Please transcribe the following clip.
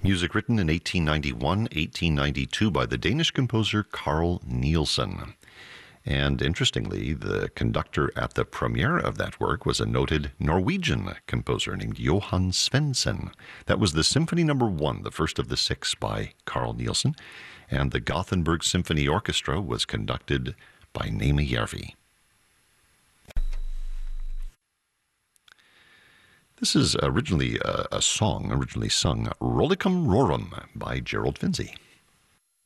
Music written in 1891, 1892 by the Danish composer Carl Nielsen. And interestingly, the conductor at the premiere of that work was a noted Norwegian composer named Johan Svendsen. That was the Symphony No. 1, the first of the 6 by Carl Nielsen. And the Gothenburg Symphony Orchestra was conducted by Naima Järvi. This is originally a song, originally sung Rollicum Rorum by Gerald Finzi.